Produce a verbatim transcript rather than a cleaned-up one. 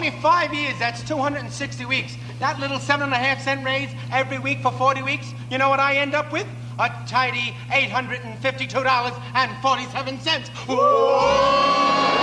only five years, that's two hundred sixty weeks. That little seven and a half cent raise every week for forty weeks, you know what I end up with? A tidy eight hundred fifty-two dollars and forty-seven cents. Whoa!